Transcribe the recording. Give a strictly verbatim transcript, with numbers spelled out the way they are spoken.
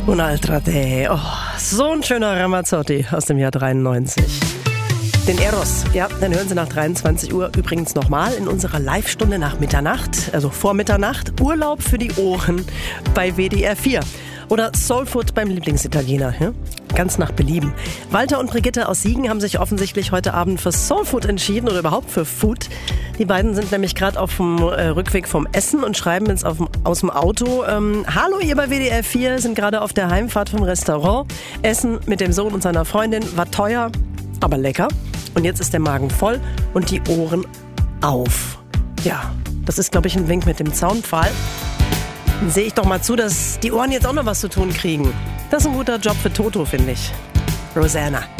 Un'altra te. Oh, so ein schöner Ramazzotti aus dem Jahr dreiundneunzig. Den Eros, ja, den hören Sie nach dreiundzwanzig Uhr übrigens nochmal in unserer Live-Stunde nach Mitternacht, also vor Mitternacht. Urlaub für die Ohren bei W D R vier. Oder Soulfood beim Lieblingsitaliener, ja? Ganz nach Belieben. Walter und Brigitte aus Siegen haben sich offensichtlich heute Abend für Soulfood entschieden oder überhaupt für Food. Die beiden sind nämlich gerade auf dem äh, Rückweg vom Essen und schreiben jetzt auf dem, aus dem Auto: ähm, Hallo, ihr bei W D R vier, sind gerade auf der Heimfahrt vom Restaurant. Essen mit dem Sohn und seiner Freundin war teuer, aber lecker. Und jetzt ist der Magen voll und die Ohren auf. Ja, das ist, glaube ich, ein Wink mit dem Zaunpfahl. Dann sehe ich doch mal zu, dass die Ohren jetzt auch noch was zu tun kriegen. Das ist ein guter Job für Toto, finde ich. Rosanna.